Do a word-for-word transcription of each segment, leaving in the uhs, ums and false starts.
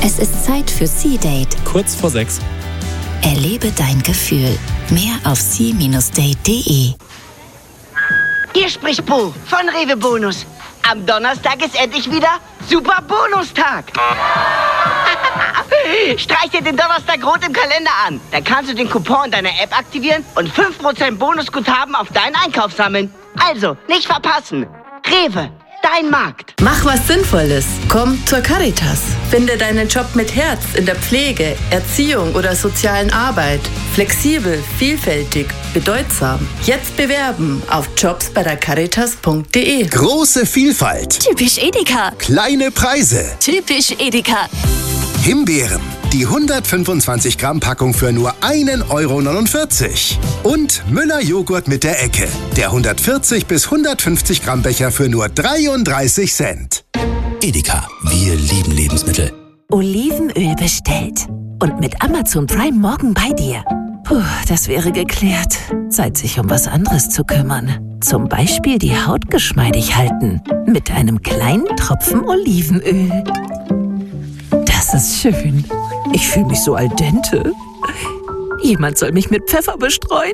Es ist Zeit für Sea-Date. Kurz vor sechs. Erlebe dein Gefühl. Mehr auf sea Bindestrich date punkt de. Hier spricht Bo von Rewe Bonus. Am Donnerstag ist endlich wieder Super Bonustag. Streich dir den Donnerstag rot im Kalender an. Dann kannst du den Coupon in deiner App aktivieren und fünf Prozent Bonusguthaben auf deinen Einkauf sammeln. Also, nicht verpassen. Rewe, dein Markt. Mach was Sinnvolles. Komm zur Caritas. Finde deinen Job mit Herz in der Pflege, Erziehung oder sozialen Arbeit. Flexibel, vielfältig, bedeutsam. Jetzt bewerben auf jobs bei der caritas punkt de. Große Vielfalt. Typisch Edeka. Kleine Preise. Typisch Edeka. Himbeeren. Die hundertfünfundzwanzig Gramm Packung für nur ein Euro neunundvierzig. Und Müller Joghurt mit der Ecke. Der hundertvierzig bis hundertfünfzig Gramm Becher für nur dreiunddreißig Cent. Edeka, wir lieben Lebensmittel. Olivenöl bestellt. Und mit Amazon Prime morgen bei dir. Puh, das wäre geklärt. Zeit, sich um was anderes zu kümmern. Zum Beispiel die Haut geschmeidig halten. Mit einem kleinen Tropfen Olivenöl. Das ist schön. Ich fühle mich so al dente. Jemand soll mich mit Pfeffer bestreuen.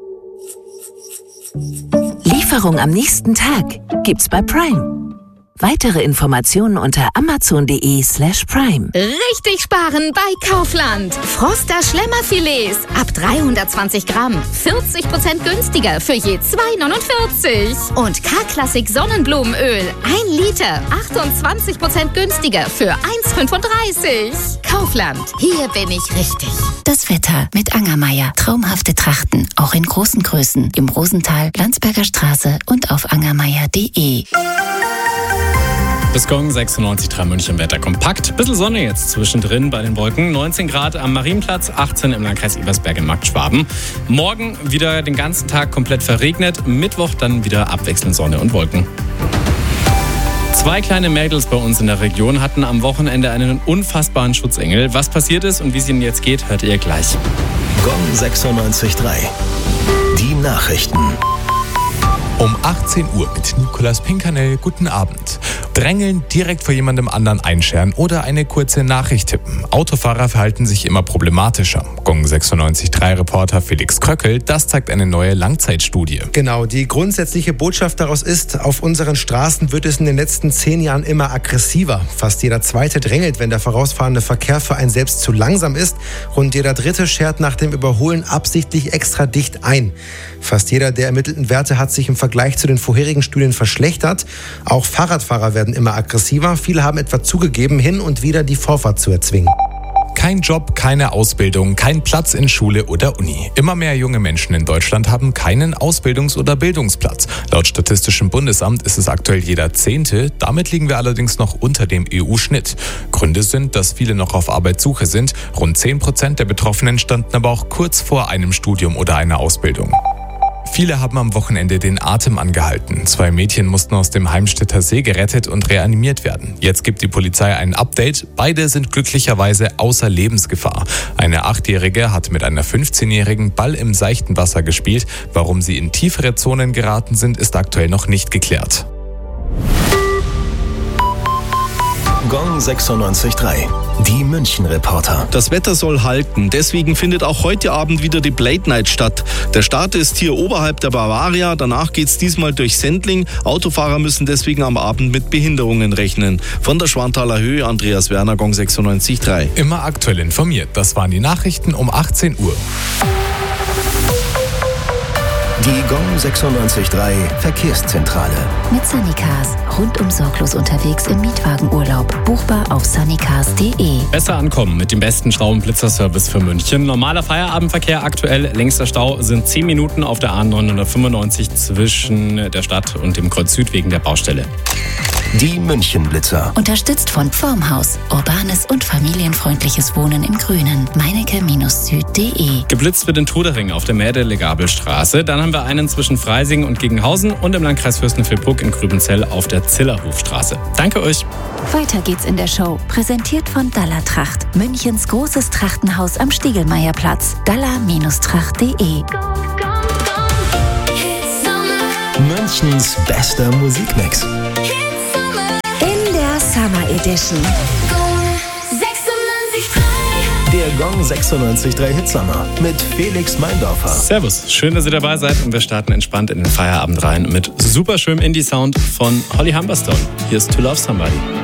Lieferung am nächsten Tag gibt's bei Prime. Weitere Informationen unter amazon punkt de slash prime. Richtig sparen bei Kaufland. Froster Schlemmerfilets ab dreihundertzwanzig Gramm. vierzig Prozent günstiger für je zwei neunundvierzig. Und K-Klassik Sonnenblumenöl. ein Liter. achtundzwanzig Prozent günstiger für eins fünfunddreißig. Kaufland. Hier bin ich richtig. Das Wetter mit Angermeier. Traumhafte Trachten, auch in großen Größen. Im Rosental, Landsberger Straße und auf angermeier punkt de. Bis Gong sechsundneunzig Komma drei München Wetter kompakt. Bisschen Sonne jetzt zwischendrin bei den Wolken. neunzehn Grad am Marienplatz, achtzehn im Landkreis Ebersberg in Markt Schwaben. Morgen wieder den ganzen Tag komplett verregnet. Mittwoch dann wieder abwechselnd Sonne und Wolken. Zwei kleine Mädels bei uns in der Region hatten am Wochenende einen unfassbaren Schutzengel. Was passiert ist und wie es ihnen jetzt geht, hört ihr gleich. Gong sechsundneunzig Komma drei. Die Nachrichten. Um achtzehn Uhr mit Nicolas Pinkernell. Guten Abend. Drängeln, direkt vor jemandem anderen einscheren oder eine kurze Nachricht tippen. Autofahrer verhalten sich immer problematischer. Gong sechsundneunzig Komma drei Reporter Felix Kröckel, das zeigt eine neue Langzeitstudie. Genau, die grundsätzliche Botschaft daraus ist, auf unseren Straßen wird es in den letzten zehn Jahren immer aggressiver. Fast jeder Zweite drängelt, wenn der vorausfahrende Verkehr für einen selbst zu langsam ist. Rund jeder Dritte schert nach dem Überholen absichtlich extra dicht ein. Fast jeder der ermittelten Werte hat sich im Vergleich zu den vorherigen Studien verschlechtert. Auch Fahrradfahrer werden immer aggressiver. Viele haben etwa zugegeben, hin und wieder die Vorfahrt zu erzwingen. Kein Job, keine Ausbildung, kein Platz in Schule oder Uni. Immer mehr junge Menschen in Deutschland haben keinen Ausbildungs- oder Bildungsplatz. Laut Statistischem Bundesamt ist es aktuell jeder Zehnte. Damit liegen wir allerdings noch unter dem E U-Schnitt. Gründe sind, dass viele noch auf Arbeitssuche sind. Rund zehn Prozent der Betroffenen standen aber auch kurz vor einem Studium oder einer Ausbildung. Viele haben am Wochenende den Atem angehalten. Zwei Mädchen mussten aus dem Heimstädter See gerettet und reanimiert werden. Jetzt gibt die Polizei ein Update. Beide sind glücklicherweise außer Lebensgefahr. Eine Achtjährige hat mit einer fünfzehnjährigen Ball im seichten Wasser gespielt. Warum sie in tiefere Zonen geraten sind, ist aktuell noch nicht geklärt. Gong sechsundneunzig Komma drei. Die München-Reporter. Das Wetter soll halten, deswegen findet auch heute Abend wieder die Blade Night statt. Der Start ist hier oberhalb der Bavaria, danach geht's diesmal durch Sendling. Autofahrer müssen deswegen am Abend mit Behinderungen rechnen. Von der Schwanthaler Höhe, Andreas Werner, Gong sechsundneunzig Komma drei. Immer aktuell informiert, das waren die Nachrichten um achtzehn Uhr. Die Gong sechsundneunzig Komma drei Verkehrszentrale. Mit Sunnycars. Rundum sorglos unterwegs im Mietwagenurlaub. Buchbar auf sunnycars punkt de. Besser ankommen mit dem besten Schraubenblitzer-Service für München. Normaler Feierabendverkehr aktuell. Längster Stau sind zehn Minuten auf der A neunhundertfünfundneunzig zwischen der Stadt und dem Kreuz Süd wegen der Baustelle. Die München-Blitzer. Unterstützt von Formhaus. Urbanes und familienfreundliches Wohnen im Grünen. meinecke Süd punkt de. Geblitzt wird in Trudering auf der Mädele-Gabelstraße. Dann haben wir einen zwischen Freising und Gegenhausen und im Landkreis Fürstenfeldbruck in Grübenzell auf der Zillerhofstraße. Danke euch. Weiter geht's in der Show. Präsentiert von Dalla Tracht. Münchens großes Trachtenhaus am Stiegelmeierplatz. dalla Tracht punkt de. Münchens bester Musikmix. In der Summer Edition. Gong sechsundneunzig Komma drei Hitsummer mit Felix Meindorfer. Servus, schön, dass ihr dabei seid und wir starten entspannt in den Feierabend rein mit super schönem Indie-Sound von Holly Humberstone. Hier ist To Love Somebody.